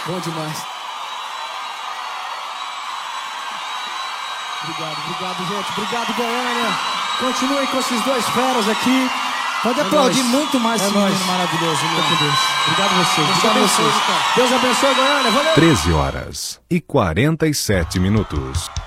Bom demais. Obrigado, gente. Obrigado, Goiânia. Continuem com esses dois feras aqui. Pode aplaudir muito mais esse menino maravilhoso. Obrigado a vocês. Deus abençoe. Deus abençoe, Goiânia. Valeu. 13h47.